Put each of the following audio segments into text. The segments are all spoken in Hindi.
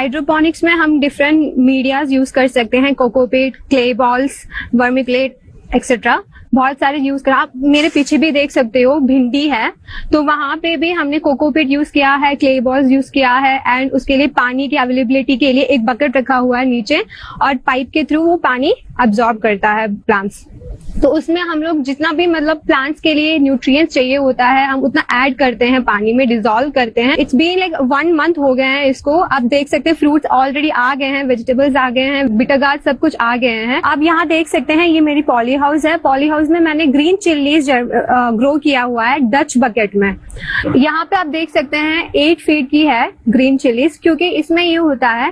हाइड्रोपोनिक्स में हम डिफरेंट मीडियाज यूज कर सकते हैं, कोकोपीट, क्ले बॉल्स, वर्मिक्लेट एक्सेट्रा, बहुत सारे यूज कर। आप मेरे पीछे भी देख सकते हो भिंडी है, तो वहां पे भी हमने कोकोपीट यूज किया है, क्ले बॉल्स यूज किया है, एंड उसके लिए पानी की अवेलेबिलिटी के लिए एक बकेट रखा हुआ है नीचे, और पाइप के थ्रू वो पानी अब्सॉर्ब करता है प्लांट्स। तो उसमें हम लोग जितना भी मतलब प्लांट्स के लिए न्यूट्रिएंट्स चाहिए होता है, हम उतना ऐड करते हैं, पानी में डिसॉल्व करते हैं। इट्स बीन लाइक 1 मंथ हो गए हैं इसको। आप देख सकते हैं फ्रूट्स ऑलरेडी आ गए हैं, वेजिटेबल्स आ गए हैं, बिटर गार्ड सब कुछ आ गए हैं। आप यहाँ देख सकते हैं, ये मेरी पॉली हाउस है। पॉली हाउस में मैंने ग्रीन चिल्लीज ग्रो किया हुआ है डच बकेट में। यहाँ पे आप देख सकते हैं 8 फीट की है ग्रीन चिल्लीज, क्योंकि इसमें ये होता है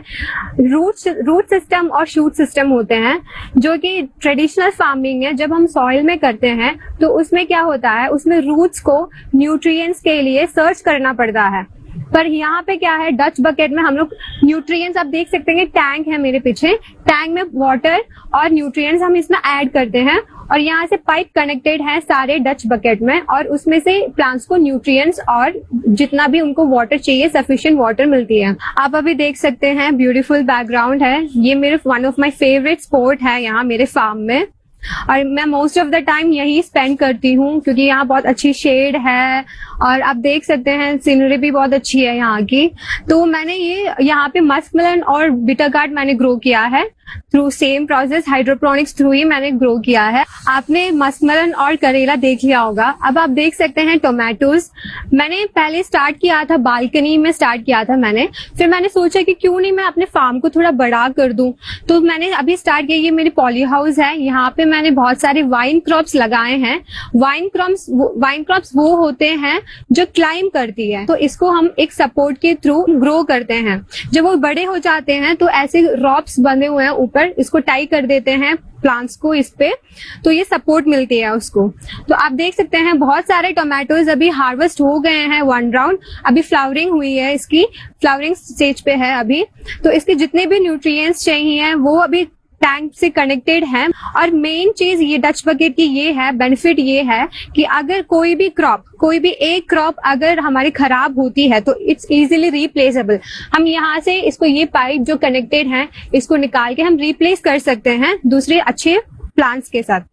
रूट सिस्टम और शूट सिस्टम होते हैं, जो कि ट्रेडिशनल फार्मिंग है। जब हम सॉइल में करते हैं तो उसमें क्या होता है, उसमें रूट्स को न्यूट्रिएंट्स के लिए सर्च करना पड़ता है। पर यहाँ पे क्या है, डच बकेट में हम लोग न्यूट्रिएंट्स, आप देख सकते हैं टैंक है मेरे पीछे, टैंक में वाटर और न्यूट्रिएंट्स हम इसमें ऐड करते हैं, और यहाँ से पाइप कनेक्टेड है सारे डच बकेट में, और उसमें से प्लांट्स को न्यूट्रिएंट्स और जितना भी उनको वाटर चाहिए सफिशिएंट वाटर मिलती है। आप अभी देख सकते हैं ब्यूटीफुल बैकग्राउंड है। ये मेरे one of my favourite spot है यहाँ मेरे फार्म में, और मैं मोस्ट ऑफ द टाइम यही स्पेंड करती हूँ, क्योंकि यहाँ बहुत अच्छी शेड है, और आप देख सकते हैं सीनरी भी बहुत अच्छी है यहाँ की। तो मैंने ये यहाँ पे मस्कमेलन और बिटर गार्ड मैंने ग्रो किया है through same process, hydroponics through ही मैंने ग्रो किया है। आपने मस्कमेलन और करेला देख लिया होगा, अब आप देख सकते हैं टोमेटोज। मैंने पहले स्टार्ट किया था बालकनी में, स्टार्ट किया था मैंने, फिर मैंने सोचा कि क्यों नहीं मैं अपने फार्म को थोड़ा बड़ा कर दूं, तो मैंने अभी स्टार्ट किया। ये मेरी पॉली हाउस है, यहाँ पे मैंने बहुत सारे वाइन क्रॉप्स लगाए हैं। वाइन क्रॉप्स वो होते हैं जो क्लाइम करती है, तो इसको हम एक सपोर्ट के थ्रू ग्रो करते हैं। जब वो बड़े हो जाते हैं तो ऐसे रॉप्स बंधे हुए हैं ऊपर, इसको टाई कर देते हैं प्लांट्स को इस पे, तो ये सपोर्ट मिलती है उसको। तो आप देख सकते हैं बहुत सारे टोमेटोज अभी हार्वेस्ट हो गए हैं 1 राउंड, अभी फ्लावरिंग हुई है, इसकी फ्लावरिंग स्टेज पे है अभी। तो इसके जितने भी न्यूट्रिएंट्स चाहिए वो अभी टैंक से कनेक्टेड है। और मेन चीज ये डच बकेट की ये है, बेनिफिट ये है कि अगर कोई भी एक क्रॉप अगर हमारी खराब होती है तो इट्स इजीली रिप्लेसेबल। हम यहाँ से इसको, ये पाइप जो कनेक्टेड है, इसको निकाल के हम रिप्लेस कर सकते हैं दूसरे अच्छे प्लांट्स के साथ।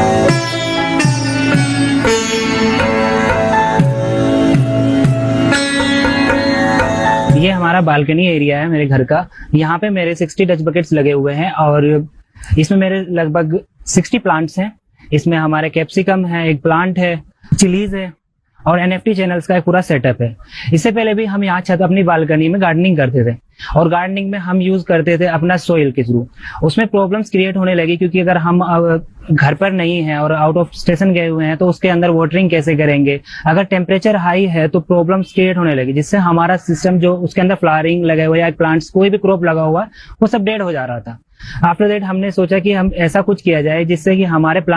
ये हमारा बालकनी एरिया है मेरे घर का। यहाँ पे मेरे 60 डच बकेट्स लगे हुए हैं, और इसमें मेरे लगभग 60 प्लांट्स हैं। इसमें हमारे कैप्सिकम है, एक प्लांट है, चिलीज है, और NFT चैनल्स का एक पूरा सेटअप है। इससे पहले भी हम यहाँ छत अपनी बालकनी में गार्डनिंग करते थे, और गार्डनिंग में हम यूज करते थे अपना सोइल के थ्रू। उसमें प्रॉब्लम्स क्रिएट होने लगी, क्योंकि अगर हम घर पर नहीं है और आउट ऑफ स्टेशन गए हुए हैं तो उसके अंदर वाटरिंग कैसे करेंगे, अगर टेम्परेचर हाई है तो प्रॉब्लम्स क्रिएट होने लगी, जिससे हमारा सिस्टम जो उसके अंदर फ्लावरिंग लगे हुए या प्लांट्स कोई भी क्रॉप लगा हुआ है वो सब डेड हो जा रहा था। आफ्टर दैट हमने सोचा कि हम ऐसा कुछ किया जाए जिससे कि हमारे